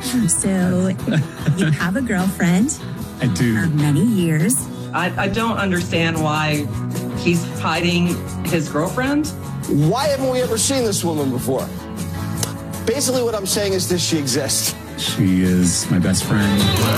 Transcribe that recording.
So you have a girlfriend. I do. For many years. I don't understand why he's hiding his girlfriend. Why haven't we ever seen this woman before? Basically what I'm saying is this: she exists. She is my best friend.